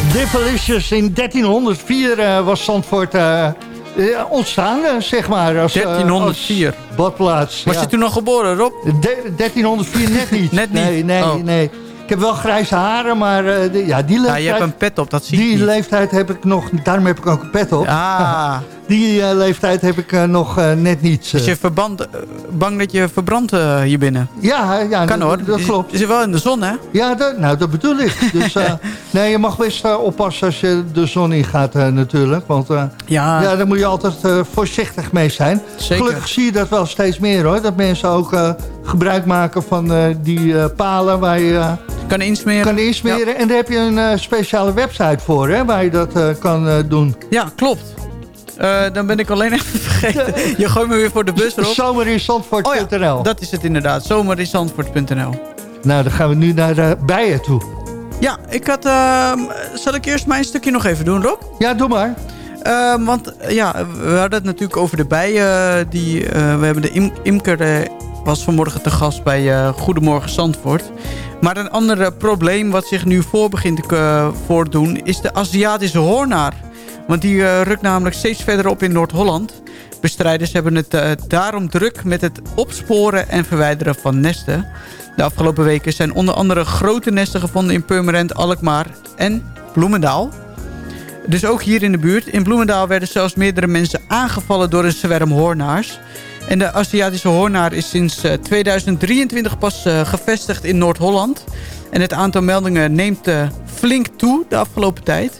Diffalicious in 1304 was Zandvoort ontstaan, zeg maar. Als, 1304? Als badplaats. Was je toen nog geboren, Rob? 1304 net niet. Net niet? Nee. Ik heb wel grijze haren, maar die leeftijd... Ja, je hebt een pet op, dat zie ik Die niet. leeftijd heb ik nog... Daarom heb ik ook een pet op. Ah. Die leeftijd heb ik nog net niet. Is je bang dat je verbrandt hier binnen? Ja, kan hoor. Dat klopt. Je zit wel in de zon, hè? Ja, dat bedoel ik. Dus nee, je mag best oppassen als je de zon in gaat natuurlijk. Want daar moet je altijd voorzichtig mee zijn. Zeker. Gelukkig zie je dat wel steeds meer hoor. Dat mensen ook gebruik maken van die palen waar je... kan insmeren. Ja. En daar heb je een speciale website voor, hè, waar je dat kan doen. Ja, klopt. Dan ben ik alleen even vergeten. Je gooit me weer voor de bus erop. Zomerinzandvoort.nl. Ja, dat is het inderdaad. Zomerinzandvoort.nl. Nou, dan gaan we nu naar de bijen toe. Ja, ik had... zal ik eerst mijn stukje nog even doen, Rob? Ja, doe maar. Want we hadden het natuurlijk over de bijen. We hebben de imker... was vanmorgen te gast bij Goedemorgen Zandvoort. Maar een ander probleem wat zich nu begint te voordoen... is de Aziatische hoornaar. Want die rukt namelijk steeds verder op in Noord-Holland. Bestrijders hebben het daarom druk met het opsporen en verwijderen van nesten. De afgelopen weken zijn onder andere grote nesten gevonden in Purmerend, Alkmaar en Bloemendaal. Dus ook hier in de buurt. In Bloemendaal werden zelfs meerdere mensen aangevallen door een zwerm hoornaars. En de Aziatische hoornaar is sinds 2023 pas gevestigd in Noord-Holland. En het aantal meldingen neemt flink toe de afgelopen tijd.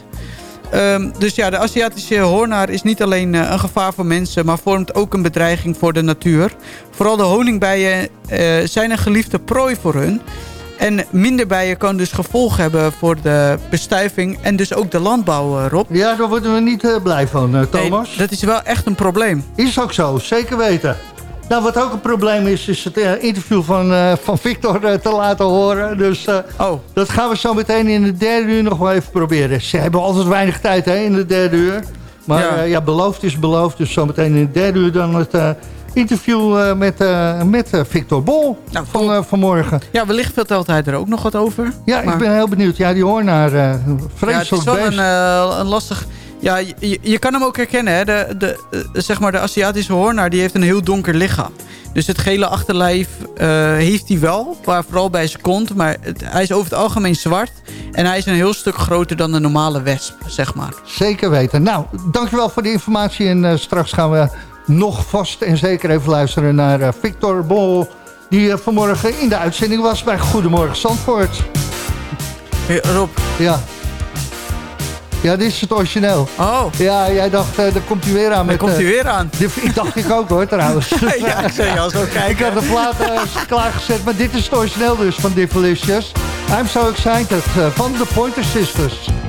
Dus ja, de Aziatische hoornaar is niet alleen een gevaar voor mensen... maar vormt ook een bedreiging voor de natuur. Vooral de honingbijen zijn een geliefde prooi voor hun. En minder bijen kan dus gevolgen hebben voor de bestuiving... en dus ook de landbouw, Rob. Ja, daar worden we niet blij van, Thomas. Nee, dat is wel echt een probleem. Is ook zo, zeker weten. Nou, wat ook een probleem is het interview van Victor te laten horen. Dus dat gaan we zo meteen in de derde uur nog wel even proberen. Ze hebben altijd weinig tijd hè, in de derde uur. Maar beloofd is beloofd. Dus zo meteen in de derde uur dan het interview met Victor Bol vanmorgen. Ja, wellicht vertelt hij er ook nog wat over. Ja, ik ben heel benieuwd. Ja, die hoornaar vreselijk het is wel een lastig... Ja, je kan hem ook herkennen. Hè? Zeg maar de Aziatische hoornaar die heeft een heel donker lichaam. Dus het gele achterlijf heeft hij wel, waar vooral bij zijn kont. Maar hij is over het algemeen zwart. En hij is een heel stuk groter dan de normale wesp, zeg maar. Zeker weten. Nou, dankjewel voor de informatie. En straks gaan we nog vast en zeker even luisteren naar Victor Bol... die vanmorgen in de uitzending was bij Goedemorgen Zandvoort. Hey, Rob. Ja. Ja, dit is het origineel. Oh. Ja, jij dacht, daar komt hij weer aan. Komt hij weer aan. Ik dacht ik ook hoor, trouwens. Ja, ik zei al zo kijken. Ik had de plaat klaargezet, maar dit is het origineel dus van Diffalicious. I'm So Excited van de Pointer Sisters.